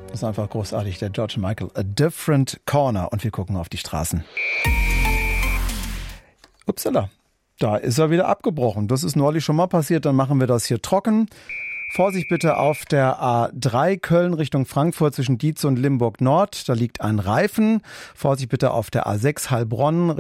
Das ist einfach großartig, der George Michael. A Different Corner. Und wir gucken auf die Straßen. Upsala, da ist er wieder abgebrochen. Das ist neulich schon mal passiert, dann machen wir das hier trocken. Vorsicht bitte auf der A3 Köln Richtung Frankfurt zwischen Dietz und Limburg Nord. Da liegt ein Reifen. Vorsicht bitte auf der A6 Heilbronn